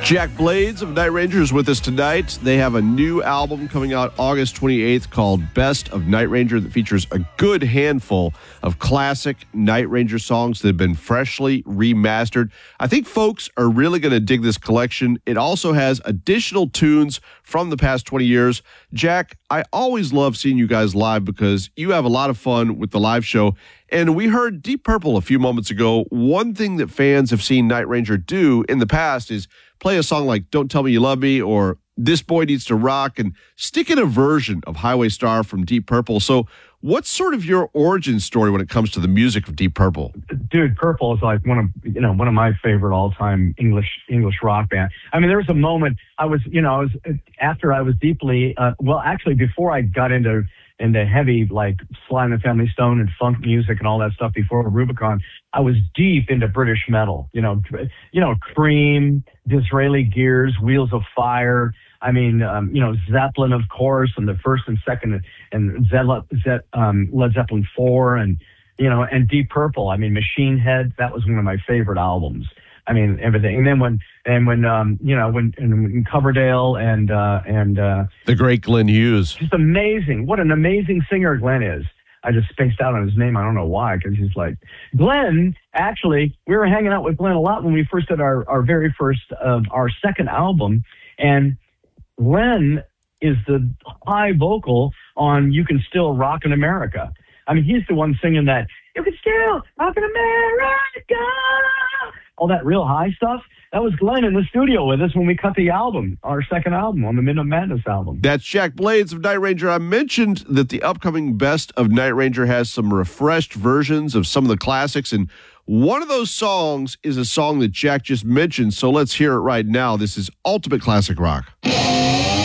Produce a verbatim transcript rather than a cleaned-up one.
Jack Blades of Night Ranger is with us tonight. They have a new album coming out August twenty-eighth called Best of Night Ranger that features a good handful of classic Night Ranger songs that have been freshly remastered. I think folks are really going to dig this collection. It also has additional tunes from the past twenty years. Jack, I always love seeing you guys live because you have a lot of fun with the live show. And we heard Deep Purple a few moments ago. One thing that fans have seen Night Ranger do in the past is play a song like Don't Tell Me You Love Me or This Boy Needs to Rock and stick in a version of Highway Star from Deep Purple. So what's sort of your origin story when it comes to the music of Deep Purple? Dude, Purple is like one of, you know, one of my favorite all-time English English rock band. I mean, there was a moment I was, you know, I was after I was deeply, uh, well, actually before I got into into heavy like Sly and the Family Stone and funk music and all that stuff before Rubicon, I was deep into British metal. You know, you know, Cream, Disraeli Gears, Wheels of Fire. I mean, um, you know, Zeppelin, of course, and the first and second, and Zed, Zed, um, Led Zeppelin four, and you know, and Deep Purple. I mean, Machine Head. That was one of my favorite albums. I mean, everything. And then when, and when, um, you know, when, when Coverdale and uh, and uh, the great Glenn Hughes. Just amazing. What an amazing singer Glenn is. I just spaced out on his name. I don't know why, because he's like Glenn. Actually, we were hanging out with Glenn a lot when we first did our our very first, uh, our second album, and Glenn is the high vocal on "You Can Still Rock in America." I mean, he's the one singing that "You Can Still Rock in America," all that real high stuff. That was Glenn in the studio with us when we cut the album, our second album on the Midnight Madness album. That's Jack Blades of Night Ranger. I mentioned that the upcoming Best of Night Ranger has some refreshed versions of some of the classics, and one of those songs is a song that Jack just mentioned, so let's hear it right now. This is Ultimate Classic Rock.